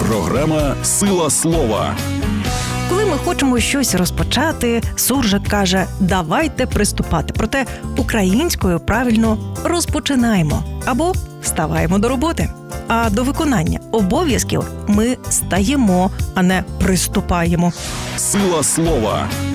Програма «Сила слова». Коли ми хочемо щось розпочати, суржик каже «давайте приступати». Проте українською правильно «розпочинаємо» або «вставаємо до роботи». А до виконання обов'язків ми стаємо, а не приступаємо. «Сила слова»